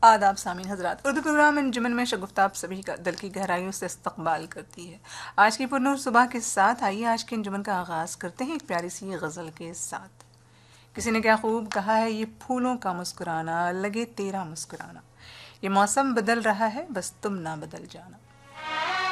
आदाब सामीन हजरात, उर्दू प्रोग्राम अंजुमन में शगुफ्ता आप सभी का दिल की गहराइयों से इस्तकबाल करती है। आज की पुरनूर सुबह के साथ आइए आज के अंजुमन का आगाज़ करते हैं एक प्यारी सी गज़ल के साथ। किसी ने क्या खूब कहा है, ये फूलों का मुस्कुराना लगे तेरा मुस्कुराना, ये मौसम बदल रहा है बस तुम ना बदल जाना।